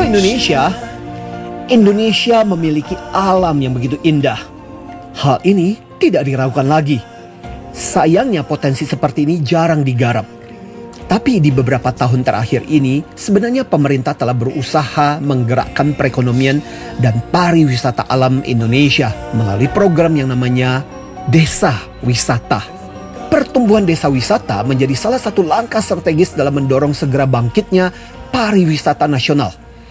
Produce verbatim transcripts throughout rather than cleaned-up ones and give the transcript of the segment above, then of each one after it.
Indonesia, Indonesia memiliki alam yang begitu indah. Hal ini tidak diragukan lagi. Sayangnya potensi seperti ini jarang digarap. Tapi di beberapa tahun terakhir ini, sebenarnya pemerintah telah berusaha menggerakkan perekonomian dan pariwisata alam Indonesia melalui program yang namanya Desa Wisata. Pertumbuhan desa wisata menjadi salah satu langkah strategis dalam mendorong segera bangkitnya pariwisata nasional.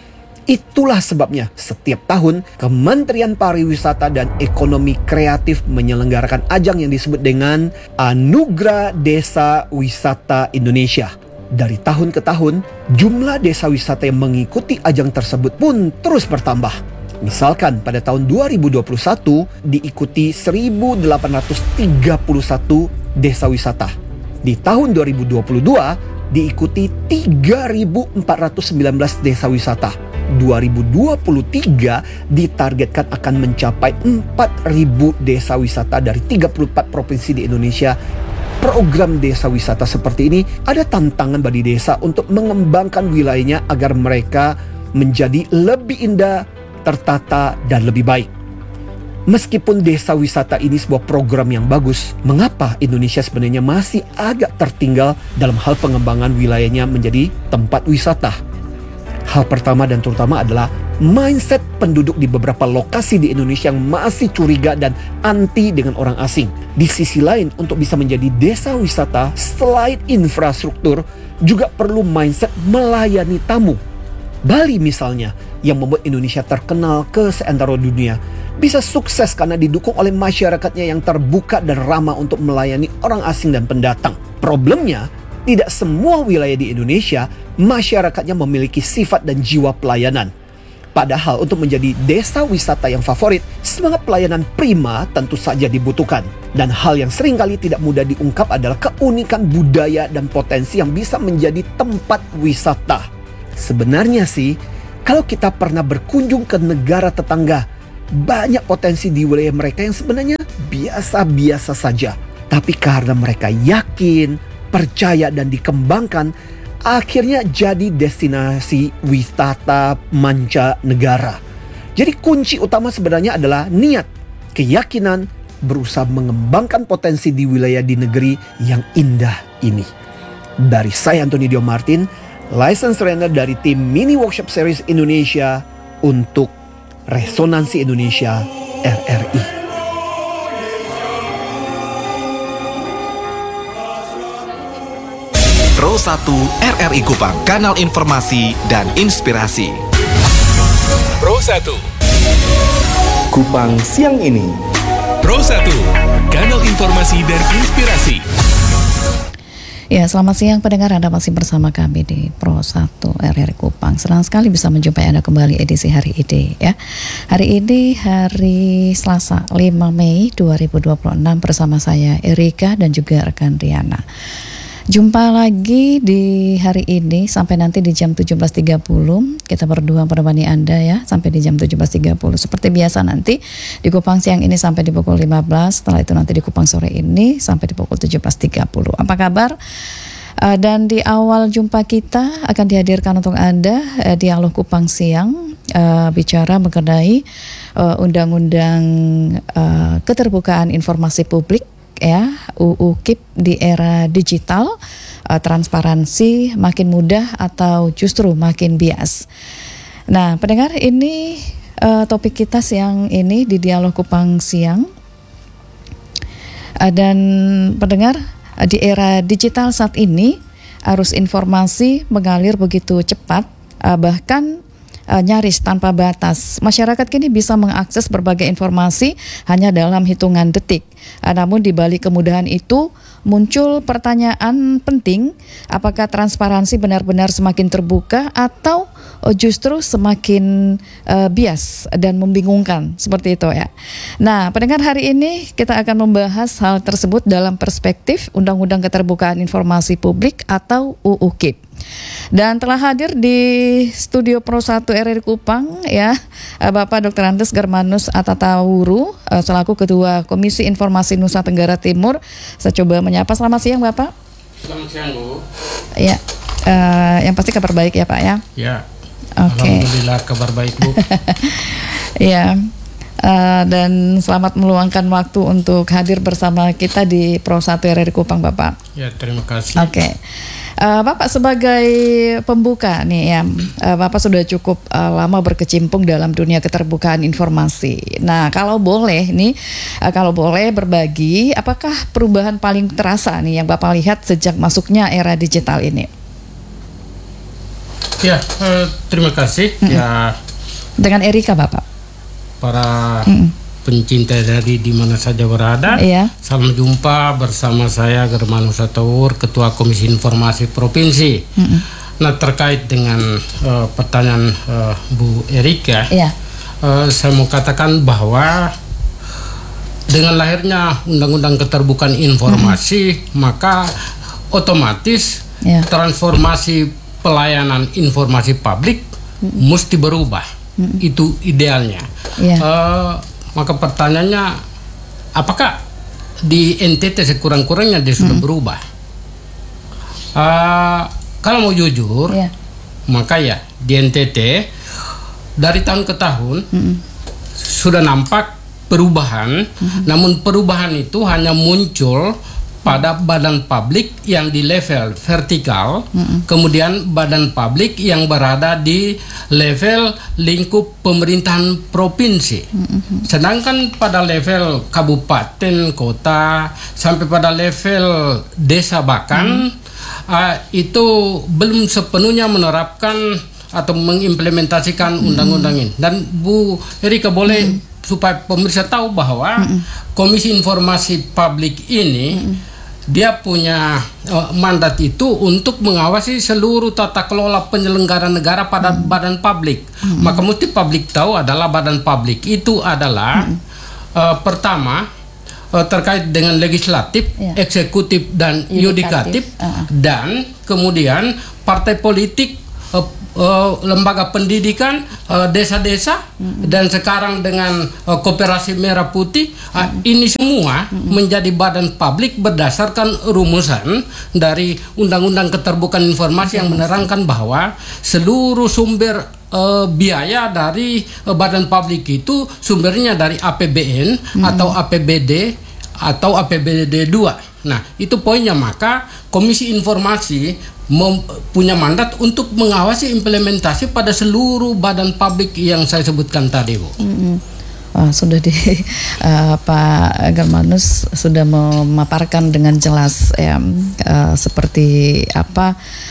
Itulah sebabnya setiap tahun Kementerian Pariwisata dan Ekonomi Kreatif menyelenggarakan ajang yang disebut dengan Anugerah Desa Wisata Indonesia. Dari tahun ke tahun, jumlah desa wisata yang mengikuti ajang tersebut pun terus bertambah. Misalkan pada tahun dua ribu dua puluh satu diikuti seribu delapan ratus tiga puluh satu desa wisata. Di tahun dua ribu dua puluh dua diikuti tiga ribu empat ratus sembilan belas desa wisata. dua ribu dua puluh tiga ditargetkan akan mencapai empat ribu desa wisata dari tiga puluh empat provinsi di Indonesia. Program desa wisata seperti ini ada tantangan bagi desa untuk mengembangkan wilayahnya agar mereka menjadi lebih indah, tertata, dan lebih baik. Meskipun desa wisata ini sebuah program yang bagus, mengapa Indonesia sebenarnya masih agak tertinggal dalam hal pengembangan wilayahnya menjadi tempat wisata? Hal pertama dan terutama adalah mindset penduduk di beberapa lokasi di Indonesia yang masih curiga dan anti dengan orang asing. Di sisi lain, untuk bisa menjadi desa wisata, selain infrastruktur, juga perlu mindset melayani tamu. Bali misalnya, yang membuat Indonesia terkenal ke seantero dunia, bisa sukses karena didukung oleh masyarakatnya yang terbuka dan ramah untuk melayani orang asing dan pendatang. Problemnya, tidak semua wilayah di Indonesia masyarakatnya memiliki sifat dan jiwa pelayanan. Padahal untuk menjadi desa wisata yang favorit, semangat pelayanan prima tentu saja dibutuhkan. Dan hal yang seringkali tidak mudah diungkap adalah keunikan budaya dan potensi yang bisa menjadi tempat wisata. Sebenarnya sih, kalau kita pernah berkunjung ke negara tetangga, banyak potensi di wilayah mereka yang sebenarnya biasa-biasa saja. Tapi karena mereka yakin, percaya dan dikembangkan, akhirnya jadi destinasi wisata mancanegara. Jadi kunci utama sebenarnya adalah niat, keyakinan, berusaha mengembangkan potensi di wilayah di negeri yang indah ini. Dari saya Antoni Dio Martin, License Trainer dari tim Mini Workshop Series Indonesia untuk Resonansi Indonesia R R I. Pro satu R R I Kupang, kanal informasi dan inspirasi. Pro satu Kupang siang ini. Pro satu, kanal informasi dan inspirasi. Ya, selamat siang pendengar, Anda masih bersama kami di Pro satu R R I Kupang. Senang sekali bisa menjumpai Anda kembali edisi hari ini ya. Hari ini hari Selasa lima Mei dua ribu dua puluh enam bersama saya Erika dan juga rekan Riana. Jumpa lagi di hari ini sampai nanti di jam tujuh belas tiga puluh. Kita berdua menemani Anda ya sampai di jam tujuh belas tiga puluh. Seperti biasa nanti di Kupang siang ini sampai di pukul lima belas. Setelah itu nanti di Kupang sore ini sampai di pukul tujuh belas tiga puluh. Apa kabar? Uh, dan di awal jumpa kita akan dihadirkan untuk Anda uh, dialog Kupang siang uh, bicara mengenai uh, undang-undang uh, keterbukaan informasi publik ya, U U K I P di era digital, uh, transparansi makin mudah atau justru makin bias. Nah, pendengar, ini uh, topik kita siang ini di Dialog Kupang siang. Uh, dan pendengar, uh, di era digital saat ini arus informasi mengalir begitu cepat, uh, bahkan Uh, nyaris tanpa batas. Masyarakat kini bisa mengakses berbagai informasi hanya dalam hitungan detik. Uh, namun di balik kemudahan itu muncul pertanyaan penting, apakah transparansi benar-benar semakin terbuka atau uh, justru semakin uh, bias dan membingungkan seperti itu ya. Nah, pendengar, hari ini kita akan membahas hal tersebut dalam perspektif Undang-Undang Keterbukaan Informasi Publik atau U U K I P. Dan telah hadir di studio Pro satu R R I Kupang ya, Bapak Doktor Andes Germanus Atatawuru selaku Ketua Komisi Informasi Nusa Tenggara Timur. Saya coba menyapa. Selamat siang Bapak. Selamat siang Bu. Ya, uh, yang pasti kabar baik ya Pak ya. Ya. Oke. Alhamdulillah kabar baik Bu. Ya. Uh, dan selamat meluangkan waktu untuk hadir bersama kita di Pro satu R R I Kupang, Bapak. Ya, terima kasih. Oke. Okay. Uh, Bapak sebagai pembuka nih ya, uh, Bapak sudah cukup uh, lama berkecimpung dalam dunia keterbukaan informasi. Nah, kalau boleh nih, uh, kalau boleh berbagi, apakah perubahan paling terasa nih yang Bapak lihat sejak masuknya era digital ini? Ya, uh, terima kasih. Mm-mm. Ya. Dengan Erika, Bapak. Para Mm-mm. pencinta dari di mana saja berada. Iya. Salam jumpa bersama saya Germanus Ataur, Ketua Komisi Informasi Provinsi. Mm-mm. Nah, terkait dengan uh, pertanyaan uh, Bu Erika, iya. uh, saya mau katakan bahwa dengan lahirnya Undang-Undang Keterbukaan Informasi, mm-hmm. maka otomatis yeah. transformasi pelayanan informasi publik mm-hmm. mesti berubah. Mm-hmm. Itu idealnya. Yeah. Uh, maka pertanyaannya, apakah di N T T sekurang-kurangnya dia sudah mm-hmm. berubah? Uh, kalau mau jujur, yeah. maka ya di N T T dari tahun ke tahun mm-hmm. sudah nampak perubahan, mm-hmm. namun perubahan itu hanya muncul pada badan publik yang di level vertikal, mm-hmm. kemudian badan publik yang berada di level lingkup pemerintahan provinsi. Mm-hmm. Sedangkan pada level kabupaten, kota, sampai pada level desa bahkan, mm-hmm. uh, itu belum sepenuhnya menerapkan atau mengimplementasikan mm-hmm. undang-undang ini. Dan Bu Erika boleh mm-hmm. supaya pemirsa tahu bahwa mm-hmm. Komisi Informasi Publik ini mm-hmm. dia punya uh, mandat itu untuk mengawasi seluruh tata kelola penyelenggara negara pada hmm. badan publik. Hmm. Maka mesti publik tahu adalah badan publik itu adalah hmm. uh, pertama uh, terkait dengan legislatif, yeah. eksekutif dan yudikatif, uh. dan kemudian partai politik, uh, uh, lembaga pendidikan, uh, desa-desa, mm-hmm. dan sekarang dengan uh, Koperasi Merah Putih, uh, mm-hmm. ini semua mm-hmm. menjadi badan publik berdasarkan rumusan dari Undang-Undang Keterbukaan Informasi yang menerangkan bahwa seluruh sumber uh, biaya dari uh, badan publik itu sumbernya dari A P B N mm-hmm. atau A P B D atau A P B D dua. Nah, itu poinnya. Maka Komisi Informasi Mem- punya mandat untuk mengawasi implementasi pada seluruh badan publik yang saya sebutkan tadi, Bu. Mm-hmm. Oh, sudah di uh, Pak Germanus sudah memaparkan dengan jelas ya, uh, seperti apa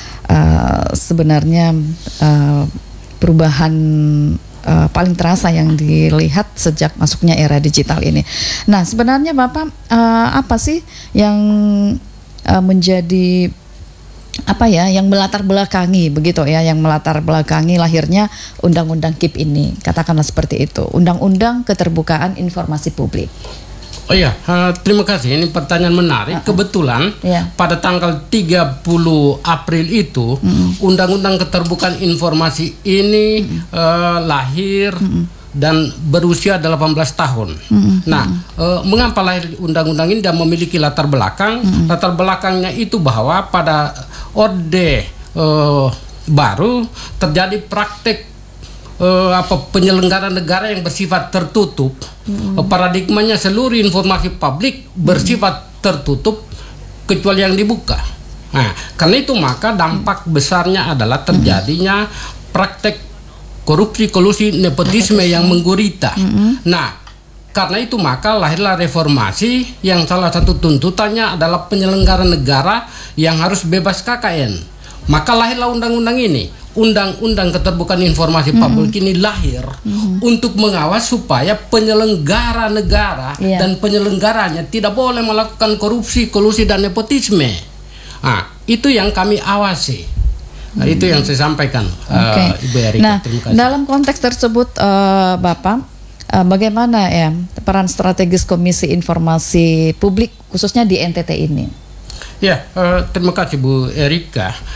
uh, sebenarnya uh, perubahan uh, paling terasa yang dilihat sejak masuknya era digital ini. Nah, sebenarnya Bapak uh, apa sih yang uh, menjadi apa ya yang melatar belakangi begitu ya yang melatar belakangi lahirnya Undang-Undang K I P ini, katakanlah seperti itu, Undang-Undang Keterbukaan Informasi Publik. Oh iya, uh, terima kasih. Ini pertanyaan menarik. Uh-uh. Kebetulan yeah. pada tanggal tiga puluh April itu mm-hmm. Undang-Undang Keterbukaan Informasi ini mm-hmm. uh, lahir mm-hmm. dan berusia delapan belas tahun. Mm-hmm. Nah, uh, mengapa lahir undang-undang ini dan memiliki latar belakang? Mm-hmm. Latar belakangnya itu bahwa pada Orde uh, baru terjadi praktek uh, apa penyelenggara negara yang bersifat tertutup. Mm-hmm. Uh, paradigmanya seluruh informasi publik bersifat mm-hmm. tertutup kecuali yang dibuka. Nah, karena itu maka dampak mm-hmm. besarnya adalah terjadinya mm-hmm. praktek korupsi, kolusi, nepotisme mm-hmm. yang menggurita. Mm-hmm. Nah, karena itu maka lahirlah reformasi yang salah satu tuntutannya adalah penyelenggara negara yang harus bebas K K N. Maka lahirlah undang-undang ini. Undang-Undang Keterbukaan Informasi mm-hmm. Publik ini lahir mm-hmm. untuk mengawas supaya penyelenggara negara yeah. dan penyelenggaranya tidak boleh melakukan korupsi, kolusi dan nepotisme. Nah, itu yang kami awasi. Nah, mm-hmm. itu yang saya sampaikan, okay. uh, Ibu Erika. Nah, dalam konteks tersebut, uh, Bapak, Uh, bagaimana ya peran strategis Komisi Informasi Publik khususnya di N T T ini? Ya, uh, terima kasih Bu Erika.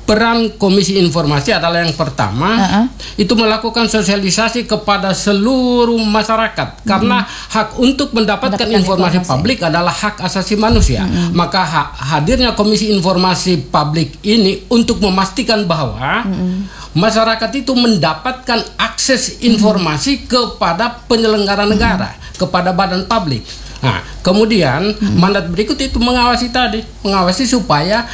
peran Komisi Informasi adalah yang pertama, Uh-uh. itu melakukan sosialisasi kepada seluruh masyarakat, karena hak untuk mendapatkan, Mendapatkan informasi, informasi. publik adalah hak asasi manusia. Maka ha- hadirnya Komisi Informasi Publik ini untuk memastikan bahwa masyarakat itu mendapatkan akses informasi kepada penyelenggara negara, kepada badan publik. Nah, kemudian mandat berikut itu mengawasi tadi, mengawasi supaya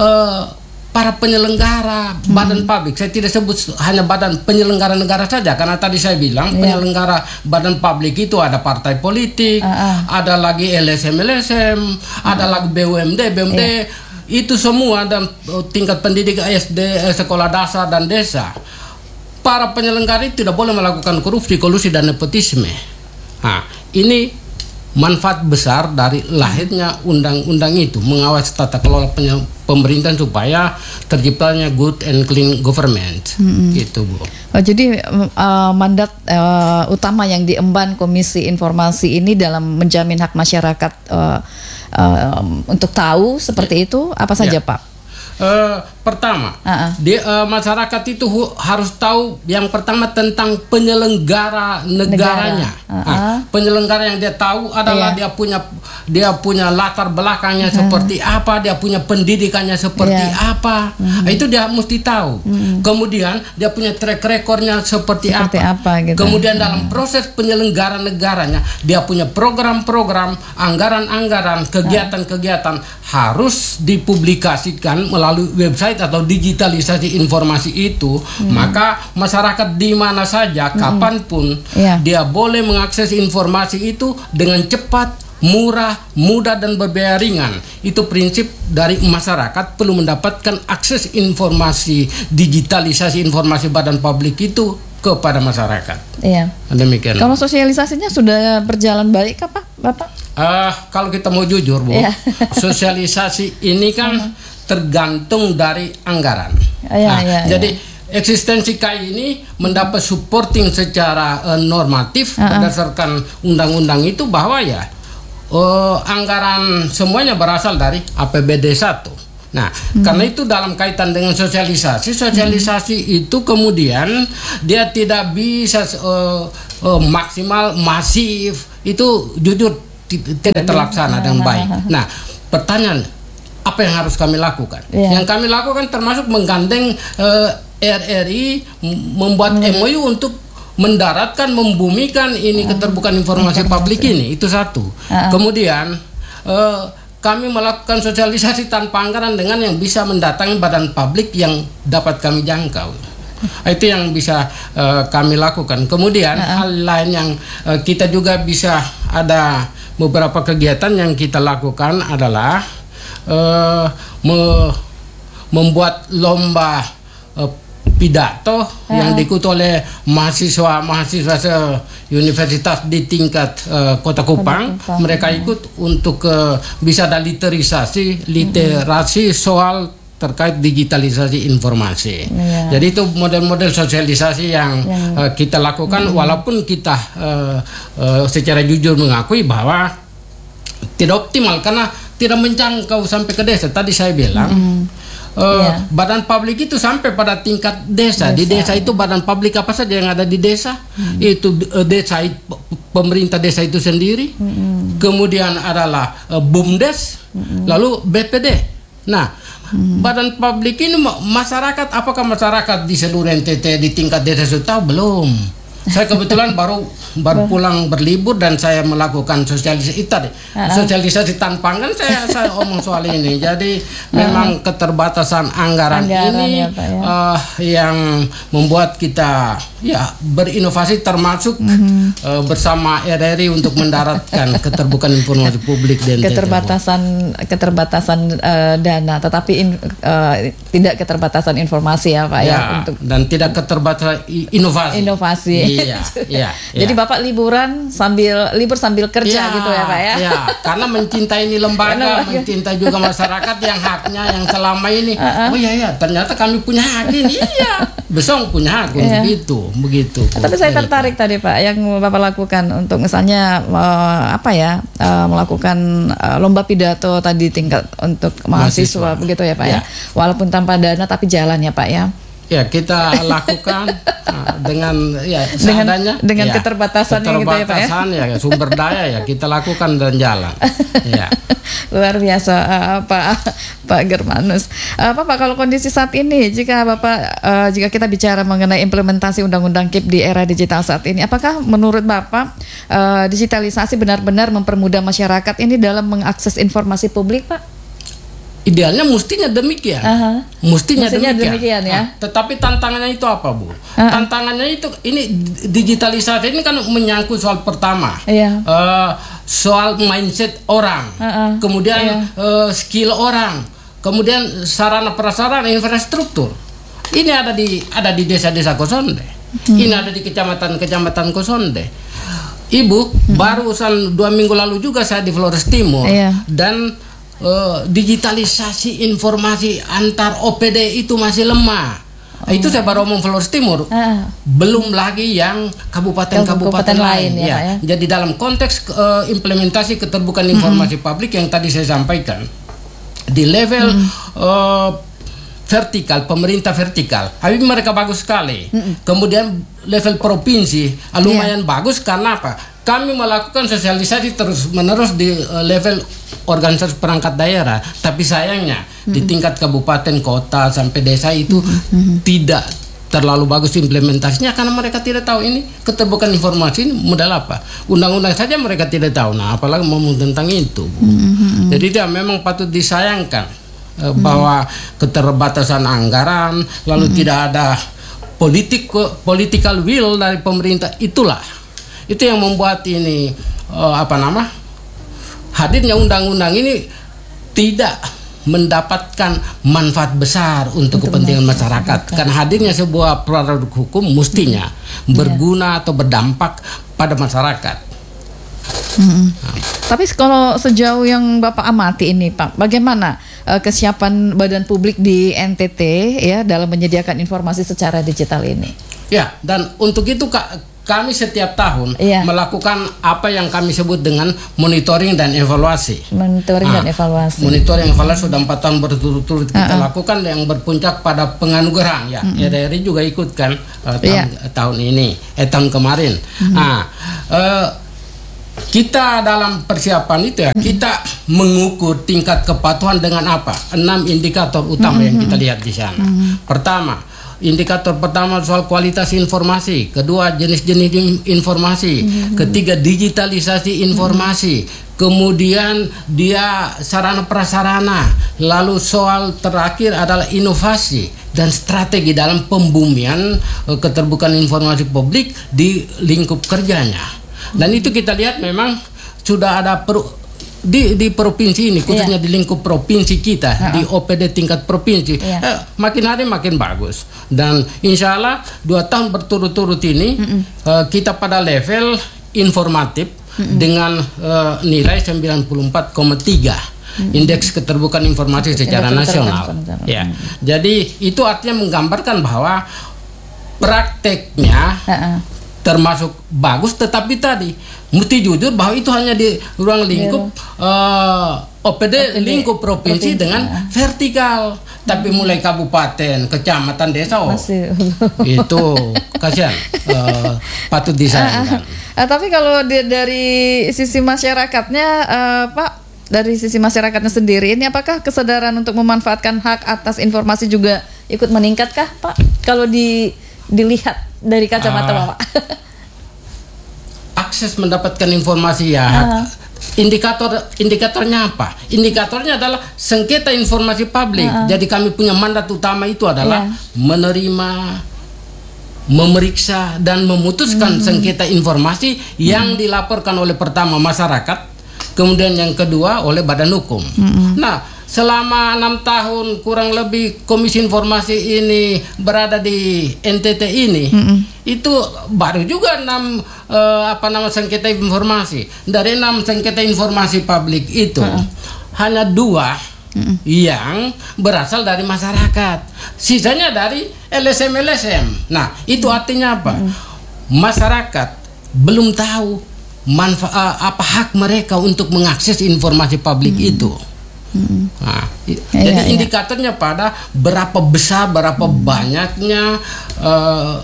eh, para penyelenggara badan publik, saya tidak sebut hanya badan penyelenggara negara saja, karena tadi saya bilang penyelenggara badan publik itu ada partai politik, Uh-uh. ada lagi L S M L S M, ada lagi B U M D, B U M D, itu semua dan uh, tingkat pendidikan S D, eh, sekolah dasar dan desa. Para penyelenggara itu tidak boleh melakukan korupsi, kolusi dan nepotisme. Nah, ini manfaat besar dari lahirnya undang-undang itu, mengawasi tata kelola penye- pemerintahan supaya terciptanya good and clean government. Gitu, Bu. Oh, jadi uh, mandat uh, utama yang diemban Komisi Informasi ini dalam menjamin hak masyarakat uh, uh, untuk tahu seperti itu apa saja, Ya. Pak? Eh, pertama, Uh-uh. di, eh, masyarakat itu hu- harus tahu yang pertama tentang penyelenggara negaranya. Negara. Uh-uh. Nah, penyelenggara yang dia tahu adalah Iya. dia punya dia punya latar belakangnya seperti apa, dia punya pendidikannya seperti Iya. apa. Nah, itu dia mesti tahu. Kemudian dia punya track recordnya seperti, Seperti apa gitu. Kemudian dalam proses penyelenggara negaranya dia punya program-program, anggaran-anggaran, kegiatan-kegiatan harus dipublikasikan melalui website atau digitalisasi informasi itu. Maka masyarakat di mana saja, kapanpun Iya. dia boleh mengakses informasi itu dengan cepat, murah, mudah dan berbiaya ringan. Itu prinsip dari masyarakat perlu mendapatkan akses informasi, digitalisasi informasi badan publik itu kepada masyarakat. Iya. Demikian. Kalau sosialisasinya sudah berjalan baik apa, Bapak? Ah, kalau kita mau jujur, Bu, Iya. sosialisasi ini kan tergantung dari anggaran. Iya, Nah, iya, jadi eksistensi K I ini mendapat supporting secara eh, normatif Uh-uh. berdasarkan undang-undang itu bahwa ya eh, anggaran semuanya berasal dari A P B D satu. Nah, karena itu dalam kaitan dengan sosialisasi, sosialisasi itu kemudian dia tidak bisa eh, eh, maksimal, masif, itu jujur ti- tidak terlaksana dengan baik. Nah, pertanyaan apa yang harus kami lakukan? Iya. Yang kami lakukan termasuk menggandeng eh, R R I m- membuat M O U untuk mendaratkan, membumikan ini keterbukaan informasi publik ini. Itu satu. Kemudian eh, kami melakukan sosialisasi tanpa anggaran dengan yang bisa mendatangi badan publik yang dapat kami jangkau. Itu yang bisa eh, kami lakukan. Kemudian hal lain yang eh, kita juga bisa, ada beberapa kegiatan yang kita lakukan adalah eh, me- membuat lomba eh, pidato yang diikuti oleh mahasiswa-mahasiswa se-universitas di tingkat eh, Kota Kupang. Kupang. Mereka ikut untuk eh, bisa ada literisasi, literasi soal terkait digitalisasi informasi. Iya. Jadi itu model-model sosialisasi yang eh, kita lakukan, walaupun kita eh, eh, secara jujur mengakui bahwa tidak optimal karena tidak menjangkau sampai ke desa. Tadi saya bilang Uh, Iya. badan publik itu sampai pada tingkat desa. Di desa itu badan publik apa saja yang ada di desa, itu uh, desa it- pemerintah desa itu sendiri. Kemudian adalah uh, BUMDes, lalu B P D. Nah, badan publik ini ma- masyarakat, apakah masyarakat di seluruh N T T di tingkat desa sudah tahu belum? Saya kebetulan baru baru pulang berlibur dan saya melakukan sosialisasi tadi. Sosialisasi tanpa anggaran, saya saya omong soal ini. Jadi memang keterbatasan anggaran, Anggaran ini ya, Pak, ya. eh, yang membuat kita ya berinovasi, termasuk eh, bersama R R I untuk mendaratkan keterbukaan informasi publik di N T T. Keterbatasan keterbatasan eh, dana, tetapi in- eh, tidak keterbatasan informasi ya, Pak ya, Ya, untuk dan tidak keterbatasan i- inovasi. inovasi. Iya, iya. Jadi iya. Bapak liburan sambil libur sambil kerja Iya, gitu ya Pak ya? Iya, karena mencintai ini lembaga, Lembaga. mencintai juga masyarakat yang haknya yang selama ini. Uh-uh. Oh iya ya, ternyata kami punya hak ini. Iya, besok punya hak untuk Iya. itu, begitu. Tapi saya tertarik tadi Pak yang Bapak lakukan untuk misalnya eh, apa ya eh, melakukan eh, lomba pidato tadi tingkat untuk mahasiswa, Mahasiswa. begitu ya Pak ya. Ya. Walaupun tanpa dana tapi jalan ya Pak ya. Ya, kita lakukan uh, dengan ya Dengan- seadanya dengan ya, keterbatasannya gitu ya, Pak ya? keterbatasan ya, sumber daya ya kita lakukan dan jalan. Ya. Luar biasa eh, Pak Pak Germanus. Eh, Pak, Pak, kalau kondisi saat ini jika Bapak eh, jika kita bicara mengenai implementasi Undang-Undang K I P di era digital saat ini, apakah menurut Bapak eh, digitalisasi benar-benar mempermudah masyarakat ini dalam mengakses informasi publik, Pak? Idealnya mestinya demikian. Aha. Mestinya, Mestinya demikian. demikian, ya. Nah, tetapi tantangannya itu apa, Bu? Tantangannya itu ini digitalisasi ini kan menyangkut soal pertama. Iya. Eh, soal mindset orang. Uh-uh. Kemudian Iya. eh, skill orang. Kemudian sarana prasarana infrastruktur. Ini ada di ada di desa-desa Kosonde. Hmm. Ini ada di kecamatan-kecamatan Kosonde. Ibu, Hmm. barusan dua minggu lalu juga saya di Flores Timur. Iya. Dan Uh, digitalisasi informasi antar O P D itu masih lemah. Oh. Itu saya baru omong Flores Timur. Ah. Belum lagi yang kabupaten-kabupaten Kabupaten lain, lain. ya, Ya. Pak, ya. Jadi dalam konteks uh, implementasi keterbukaan informasi publik yang tadi saya sampaikan di level uh, vertikal, pemerintah vertikal, tapi mereka bagus sekali. Kemudian level provinsi ah, lumayan bagus karena apa? Kami melakukan sosialisasi terus-menerus di uh, level organisasi perangkat daerah, tapi sayangnya di tingkat kabupaten, kota sampai desa itu tidak terlalu bagus implementasinya karena mereka tidak tahu ini keterbukaan informasi ini modal apa. Undang-undang saja mereka tidak tahu. Nah, apalagi ngomong tentang itu. Bu. Jadi itu memang patut disayangkan eh, bahwa keterbatasan anggaran, lalu tidak ada politik political will dari pemerintah, itulah itu yang membuat ini eh, apa nama hadirnya undang-undang ini tidak mendapatkan manfaat besar untuk, untuk kepentingan masyarakat. masyarakat karena hadirnya sebuah produk hukum mestinya hmm. berguna yeah. atau berdampak pada masyarakat. Hmm. Nah. Tapi kalau sejauh yang Bapak amati ini Pak, bagaimana uh, kesiapan badan publik di N T T ya dalam menyediakan informasi secara digital ini? Ya, dan untuk itu Kak, kami setiap tahun iya. melakukan apa yang kami sebut dengan monitoring dan evaluasi. Monitoring nah, dan evaluasi. Monitoring evaluasi sudah empat tahun berturut-turut kita uh-uh. lakukan yang berpuncak pada penganugerahan ya. Uh-uh. R R I juga ikut kan uh, tahun, yeah. tahun ini, eh tahun kemarin. Uh-huh. Nah, uh, kita dalam persiapan itu ya, kita mengukur tingkat kepatuhan dengan apa? Enam indikator utama uh-huh. yang kita lihat di sana. Uh-huh. Pertama, indikator pertama soal kualitas informasi, kedua jenis-jenis informasi, mm-hmm. ketiga digitalisasi informasi, mm-hmm. kemudian dia sarana prasarana, lalu soal terakhir adalah inovasi dan strategi dalam pembumian uh, keterbukaan informasi publik di lingkup kerjanya. Dan itu kita lihat memang sudah ada per di di provinsi ini khususnya yeah. di lingkup provinsi kita uh-uh. di O P D tingkat provinsi yeah. eh, makin hari makin bagus dan insya Allah dua tahun berturut-turut ini uh, kita pada level informatif Mm-mm. dengan uh, nilai sembilan puluh empat koma tiga indeks keterbukaan informasi secara indeks nasional ya. Jadi itu artinya menggambarkan bahwa prakteknya uh-uh. termasuk bagus, tetapi tadi mesti jujur bahwa itu hanya di ruang lingkup uh, O P D, O P D lingkup provinsi, provinsi dengan ya. vertikal, tapi hmm. mulai kabupaten, kecamatan, desa oh, itu kasihan uh, patut disayangkan. Uh, uh, tapi kalau di, dari sisi masyarakatnya, uh, Pak, dari sisi masyarakatnya sendiri, ini apakah kesadaran untuk memanfaatkan hak atas informasi juga ikut meningkatkah, Pak? Kalau di dilihat dari kacamata uh, Bapak. Akses mendapatkan informasi ya. Uh. Indikator indikatornya apa? Indikatornya adalah sengketa informasi publik. Uh. Jadi kami punya mandat utama itu adalah yeah. menerima, memeriksa dan memutuskan mm-hmm. sengketa informasi yang mm-hmm. dilaporkan oleh pertama masyarakat, kemudian yang kedua oleh badan hukum. Mm-hmm. Nah, selama enam tahun kurang lebih Komisi Informasi ini berada di N T T ini, mm-hmm. itu baru juga enam uh, apa nama sengketa informasi. Dari enam sengketa informasi publik itu uh-uh. hanya dua mm-hmm. yang berasal dari masyarakat, sisanya dari L S M L S M. Nah, itu artinya apa? Mm-hmm. Masyarakat belum tahu manfaat apa hak mereka untuk mengakses informasi publik mm-hmm. itu. Hmm. Nah, ya, jadi ya, indikatornya ya. pada berapa besar, berapa hmm. banyaknya uh,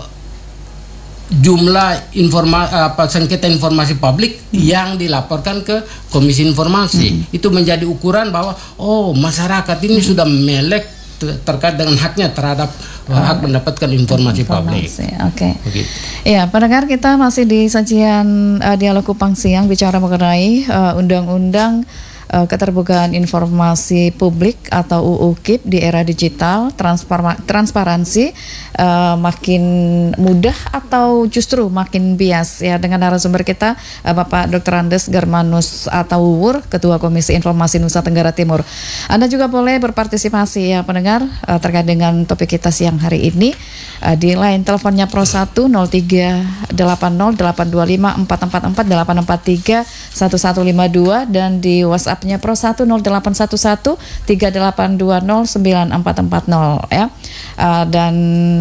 jumlah informasi apa sengketa informasi publik hmm. yang dilaporkan ke Komisi Informasi. Hmm. Itu menjadi ukuran bahwa oh masyarakat ini hmm. sudah melek terkait dengan haknya terhadap oh. hak mendapatkan informasi, informasi. publik. Oke. Okay. Ya, pendengar, kita masih di sajian uh, Dialog Kupang Siang bicara mengenai uh, undang-undang keterbukaan informasi publik atau U U K I P di era digital, transparma- transparansi uh, makin mudah atau justru makin bias ya, dengan narasumber kita uh, Bapak Doktor Andes Germanus Atauwur, Ketua Komisi Informasi Nusa Tenggara Timur. Anda juga boleh berpartisipasi ya pendengar uh, terkait dengan topik kita siang hari ini uh, di line teleponnya Pro satu nol tiga delapan nol delapan dua lima empat empat empat delapan empat tiga satu satu lima dua dan di WhatsApp Pro satu nol delapan satu satu tiga delapan dua nol sembilan empat empat nol ya. Uh, dan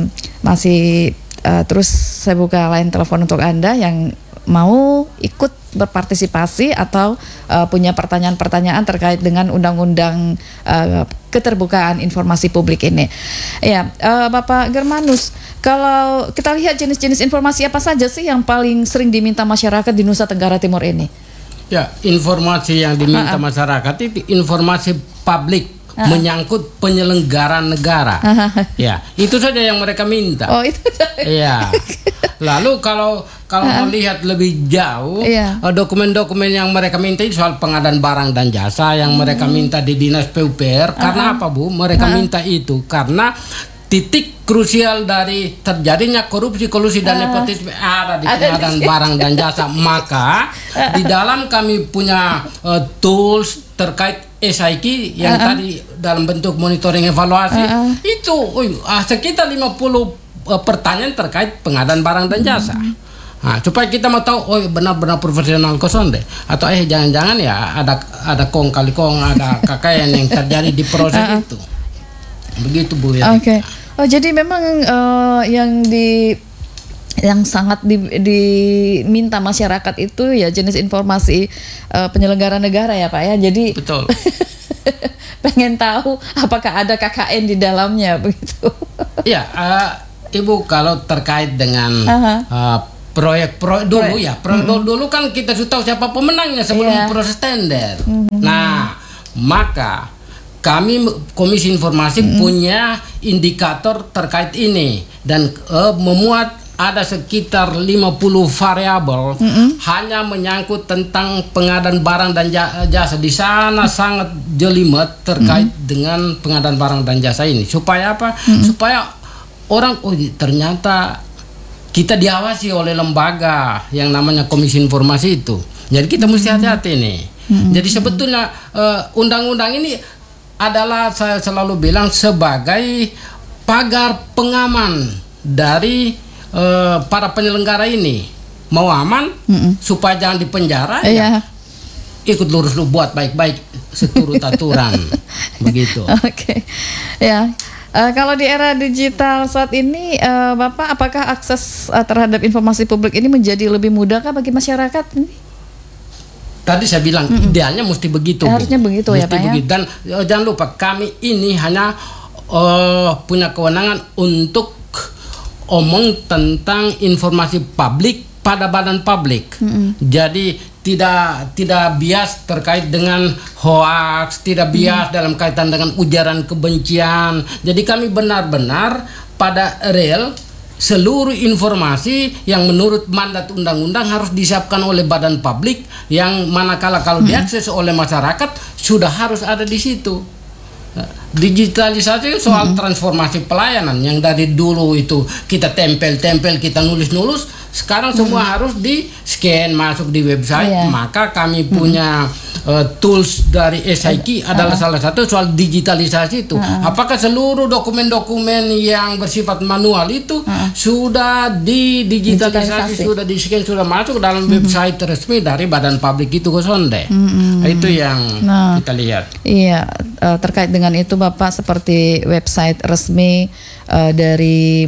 masih uh, terus saya buka line telepon untuk Anda yang mau ikut berpartisipasi atau uh, punya pertanyaan-pertanyaan terkait dengan undang-undang uh, keterbukaan informasi publik ini. Ya, uh, Bapak Germanus, kalau kita lihat jenis-jenis informasi apa saja sih yang paling sering diminta masyarakat di Nusa Tenggara Timur ini? Ya, informasi yang diminta uh-uh. masyarakat itu informasi publik uh-uh. menyangkut penyelenggara negara. Uh-uh. Ya, itu saja yang mereka minta. Oh, itu. Iya. Lalu kalau kalau uh-uh. melihat lebih jauh, yeah. dokumen-dokumen yang mereka minta itu soal pengadaan barang dan jasa yang hmm. mereka minta di Dinas P U P R. Uh-uh. Karena apa, Bu? Mereka uh-uh. minta itu karena titik krusial dari terjadinya korupsi, kolusi dan nepotisme ada di pengadaan barang dan jasa. Maka di dalam kami punya uh, tools terkait S I K yang uh-uh. tadi dalam bentuk monitoring evaluasi uh-uh. itu uh, sekitar lima puluh uh, pertanyaan terkait pengadaan barang dan jasa. Uh-huh. Nah, supaya kita mau tahu oh benar-benar profesional kosong deh atau eh jangan-jangan ya ada ada kong kali kong ada kakaian yang terjadi di proses uh-uh. itu. Begitu, Bu ya. Oke. Okay. Oh, jadi memang uh, yang di yang sangat di, diminta masyarakat itu ya jenis informasi uh, penyelenggara negara ya, Pak ya. Jadi betul. pengen tahu apakah ada K K N di dalamnya begitu. Iya, uh, Ibu, kalau terkait dengan uh-huh. uh, proyek-proyek dulu proyek. ya, proyek mm-hmm. dulu kan kita sudah tahu siapa pemenangnya sebelum yeah. proses tender. Mm-hmm. Nah, maka kami Komisi Informasi mm-hmm. punya indikator terkait ini dan uh, memuat ada sekitar lima puluh variabel mm-hmm. hanya menyangkut tentang pengadaan barang dan jasa. Di sana mm-hmm. sangat jelimet terkait mm-hmm. dengan pengadaan barang dan jasa ini. Supaya apa? Mm-hmm. Supaya orang oh ternyata kita diawasi oleh lembaga yang namanya Komisi Informasi itu. Jadi kita mm-hmm. mesti hati-hati nih. Mm-hmm. Jadi sebetulnya uh, undang-undang ini adalah saya selalu bilang sebagai pagar pengaman dari uh, para penyelenggara ini. Mau aman mm-mm. supaya jangan dipenjara yeah. ya ikut lurus lu buat baik-baik seturut aturan. Begitu. Oke. Okay. Ya. Uh, kalau di era digital saat ini uh, Bapak, apakah akses uh, terhadap informasi publik ini menjadi lebih mudah kah bagi masyarakat ini? Tadi saya bilang mm-hmm. idealnya mesti begitu. Harusnya Bu. begitu mesti ya Pak begitu. ya. Dan uh, jangan lupa kami ini hanya uh, punya kewenangan untuk omong tentang informasi publik pada badan publik. Mm-hmm. Jadi tidak tidak bias terkait dengan hoaks, tidak bias mm-hmm. dalam kaitan dengan ujaran kebencian. Jadi kami benar-benar pada real seluruh informasi yang menurut mandat undang-undang harus disiapkan oleh badan publik yang manakala kalau hmm. diakses oleh masyarakat sudah harus ada di situ. Digitalisasi soal hmm. transformasi pelayanan yang dari dulu itu kita tempel-tempel, kita nulis-nulis, sekarang semua hmm. harus di scan masuk di website. Yeah. Maka kami punya hmm. uh, tools dari S I K adalah uh. salah satu soal digitalisasi itu. Uh. Apakah seluruh dokumen-dokumen yang bersifat manual itu uh. sudah didigitalisasi, sudah di-scan, sudah masuk dalam uh-huh. website resmi dari Badan Publik itu Kosonde. Uh-huh. Itu yang nah, kita lihat. Iya, uh, terkait dengan itu Bapak, seperti website resmi uh, dari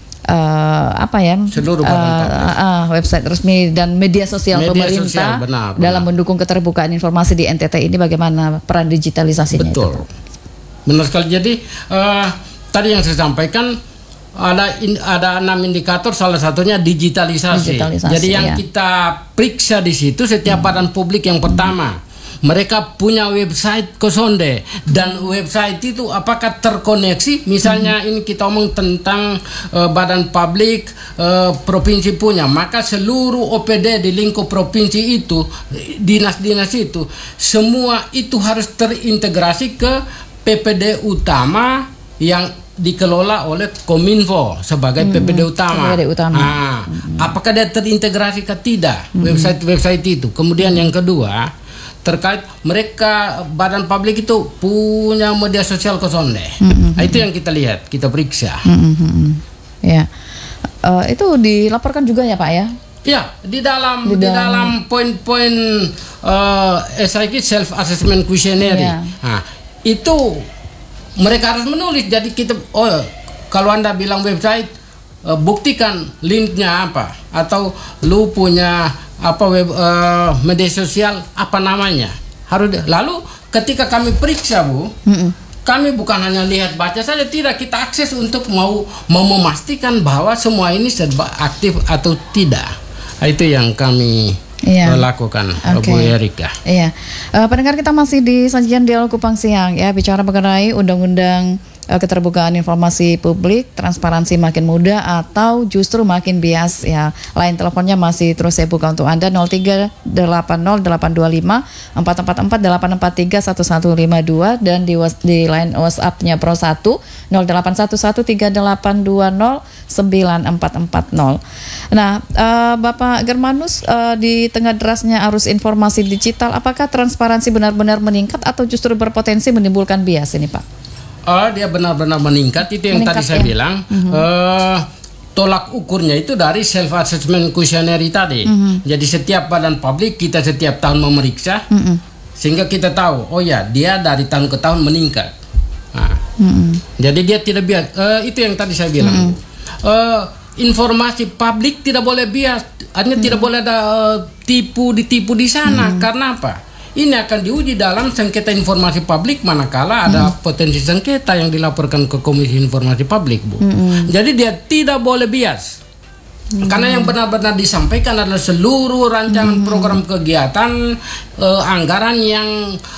Uh, apa ya seluruh uh, uh, website resmi dan media sosial media pemerintah sosial, benar, benar. dalam mendukung keterbukaan informasi di N T T ini, bagaimana peran digitalisasinya? Betul, itu? Benar sekali. Jadi uh, tadi yang saya sampaikan ada in, ada enam indikator, salah satunya digitalisasi. digitalisasi Jadi yang ya. kita periksa di situ setiap hmm. badan publik yang pertama. Hmm. Mereka punya website Kosonde, dan website itu apakah terkoneksi? Misalnya hmm. ini kita omong tentang uh, badan publik uh, provinsi punya, maka seluruh O P D di lingkup provinsi itu, dinas-dinas itu, semua itu harus terintegrasi ke P P D utama yang dikelola oleh Kominfo sebagai hmm. P P D utama. P P D utama. Nah, hmm. apakah dia terintegrasi ke tidak hmm. website-website itu? Kemudian yang kedua, terkait mereka badan publik itu punya media sosial Kosonde. Mm-hmm. Nah, itu yang kita lihat, kita periksa. Mm-hmm. Ya, uh, itu dilaporkan juga ya Pak ya? Ya, di dalam di, di dalam, dalam poin-poin uh, S I K self assessment questionnaire. Yeah. Nah, itu mereka harus menulis. Jadi kita, oh kalau Anda bilang website, uh, buktikan linknya apa, atau lu punya apa web uh, media sosial apa namanya, harus. Lalu ketika kami periksa Bu, mm-mm. kami bukan hanya lihat baca saja, tidak, kita akses untuk mau mau memastikan bahwa semua ini serba aktif atau tidak. Itu yang kami iya. lakukan, okay. Bu Erika. Iya, uh, pendengar, kita masih di sajian Dialog Kupang Siang ya, bicara mengenai undang-undang keterbukaan informasi publik, transparansi makin mudah atau justru makin bias ya. Line teleponnya masih terus saya buka untuk Anda, nol tiga delapan nol delapan dua lima empat empat empat delapan empat tiga satu satu lima dua, dan di, di line WhatsApp-nya Pro satu nol delapan satu satu tiga delapan dua nol sembilan empat empat nol. Nah, uh, Bapak Germanus, uh, di tengah derasnya arus informasi digital, apakah transparansi benar-benar meningkat atau justru berpotensi menimbulkan bias ini Pak? Oh, dia benar-benar meningkat. Itu yang meningkat, tadi saya ya? bilang. Mm-hmm. uh, tolak ukurnya itu dari self assessment questionnaire tadi. Mm-hmm. Jadi setiap badan publik kita setiap tahun memeriksa, mm-hmm. sehingga kita tahu, oh ya, dia dari tahun ke tahun meningkat. Nah, mm-hmm. Jadi dia tidak bias. Uh, itu yang tadi saya bilang. Mm-hmm. uh, informasi publik tidak boleh bias. Artinya mm-hmm. tidak boleh ada uh, tipu ditipu di sana. Mm-hmm. Karena apa? Ini akan diuji dalam sengketa informasi publik manakala ada hmm. potensi sengketa yang dilaporkan ke Komisi Informasi Publik, Bu. Hmm. Jadi dia tidak boleh bias. Hmm. Karena yang benar-benar disampaikan adalah seluruh rancangan hmm. program kegiatan, eh, anggaran yang